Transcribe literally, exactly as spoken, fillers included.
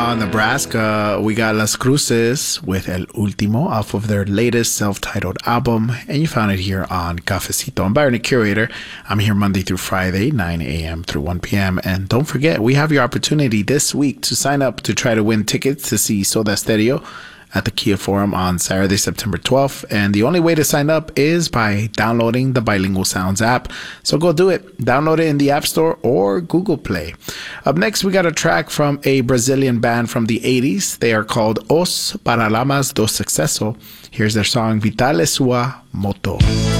Omaha, Nebraska. We got Las Cruces with El Último off of their latest self-titled album, and you found it here on Cafecito. I'm Byron, the Curator. I'm here Monday through Friday, nine a.m. through one p.m. And don't forget, we have your opportunity this week to sign up to try to win tickets to see Soda Stereo at the Kia Forum on Saturday, September twelfth. And the only way to sign up is by downloading the Bilingual Sounds app. So go do it. Download it in the App Store or Google Play. Up next, we got a track from a Brazilian band from the eighties. They are called Os Paralamas do Sucesso. Here's their song Vital é Sua Moto.